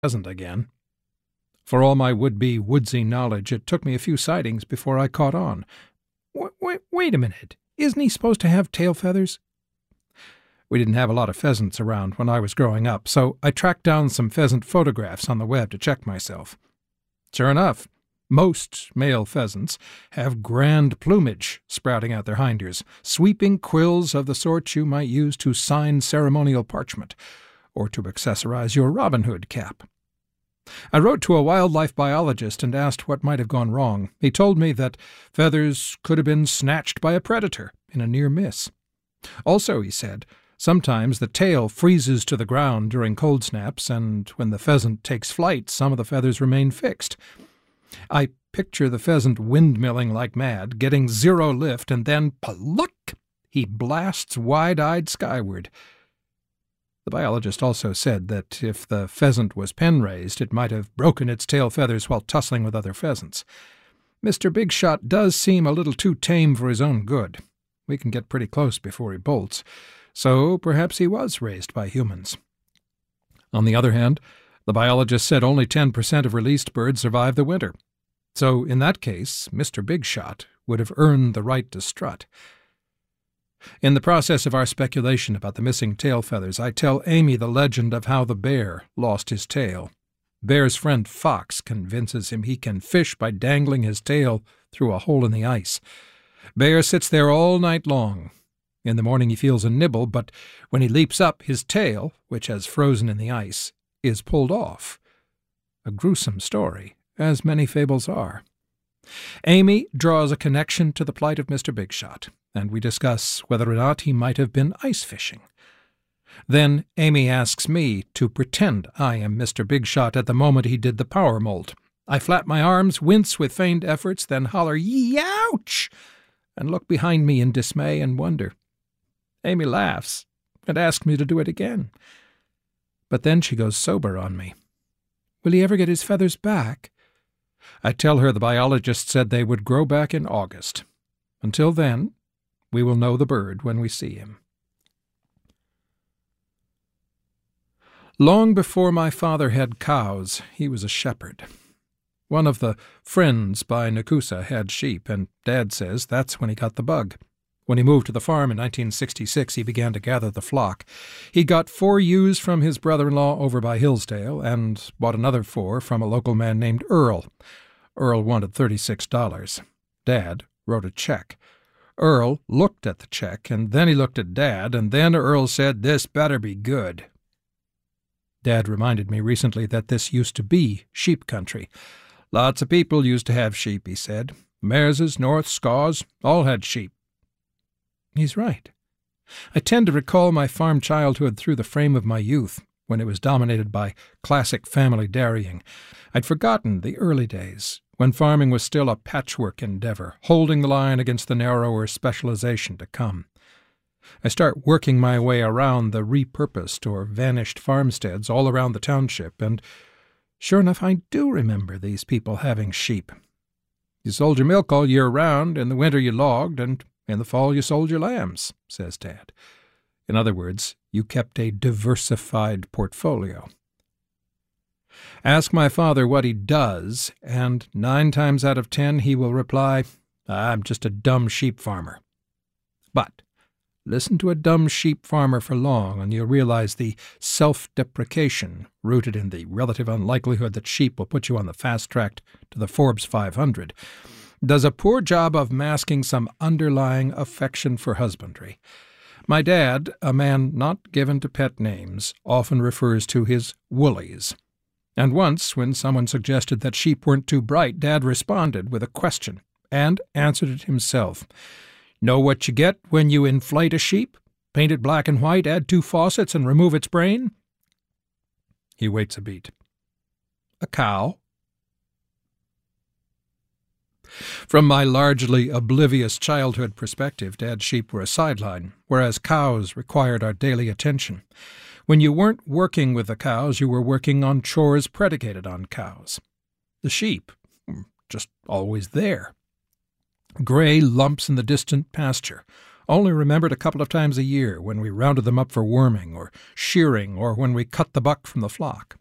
pheasant again. For all my would-be woodsy knowledge, it took me a few sightings before I caught on. Wait a minute. Isn't he supposed to have tail feathers? We didn't have a lot of pheasants around when I was growing up, so I tracked down some pheasant photographs on the web to check myself. Sure enough, most male pheasants have grand plumage sprouting out their hind ears, sweeping quills of the sort you might use to sign ceremonial parchment, or to accessorize your Robin Hood cap. I wrote to a wildlife biologist and asked what might have gone wrong. He told me that feathers could have been snatched by a predator in a near miss. Also, he said, sometimes the tail freezes to the ground during cold snaps, and when the pheasant takes flight, some of the feathers remain fixed. I picture the pheasant windmilling like mad, getting zero lift, and then, pluck, he blasts wide-eyed skyward. The biologist also said that if the pheasant was pen-raised, it might have broken its tail feathers while tussling with other pheasants. Mr. Big Shot does seem a little too tame for his own good. We can get pretty close before he bolts, so perhaps he was raised by humans. On the other hand, the biologist said only 10% of released birds survive the winter. So in that case, Mr. Big Shot would have earned the right to strut. In the process of our speculation about the missing tail feathers, I tell Amy the legend of how the bear lost his tail. Bear's friend Fox convinces him he can fish by dangling his tail through a hole in the ice. Bear sits there all night long. In the morning he feels a nibble, but when he leaps up, his tail, which has frozen in the ice, is pulled off. A gruesome story, as many fables are. Amy draws a connection to the plight of Mr. Big Shot, and we discuss whether or not he might have been ice fishing. Then Amy asks me to pretend I am Mr. Big Shot at the moment he did the power molt. I flap my arms, wince with feigned efforts, then holler, "Youch!" and look behind me in dismay and wonder. Amy laughs and asks me to do it again. But then she goes sober on me. Will he ever get his feathers back? I tell her the biologist said they would grow back in August. Until then, we will know the bird when we see him. Long before my father had cows, he was a shepherd. One of the friends by Nakusa had sheep, and Dad says that's when he got the bug. When he moved to the farm in 1966, he began to gather the flock. He got 4 ewes from his brother-in-law over by Hillsdale and bought another 4 from a local man named Earl. Earl wanted $36. Dad wrote a check. Earl looked at the check, and then he looked at Dad, and then Earl said, "This better be good." Dad reminded me recently that this used to be sheep country. Lots of people used to have sheep, he said. Mareses, North, Scaws, all had sheep. He's right. I tend to recall my farm childhood through the frame of my youth, when it was dominated by classic family dairying. I'd forgotten the early days, when farming was still a patchwork endeavor, holding the line against the narrower specialization to come. I start working my way around the repurposed or vanished farmsteads all around the township, and sure enough, I do remember these people having sheep. You sold your milk all year round, in the winter you logged, and in the fall you sold your lambs, says Dad. In other words, you kept a diversified portfolio. Ask my father what he does, and 9 times out of 10 he will reply, "I'm just a dumb sheep farmer." But listen to a dumb sheep farmer for long, and you'll realize the self-deprecation rooted in the relative unlikelihood that sheep will put you on the fast track to the Forbes 500 does a poor job of masking some underlying affection for husbandry. My dad, a man not given to pet names, often refers to his woolies. And once, when someone suggested that sheep weren't too bright, Dad responded with a question, and answered it himself. Know what you get when you inflate a sheep? Paint it black and white, add 2 faucets, and remove its brain? He waits a beat. A cow? From my largely oblivious childhood perspective, Dad's sheep were a sideline, whereas cows required our daily attention. When you weren't working with the cows, you were working on chores predicated on cows. The sheep were just always there. Gray lumps in the distant pasture, only remembered a couple of times a year when we rounded them up for worming or shearing or when we cut the buck from the flock.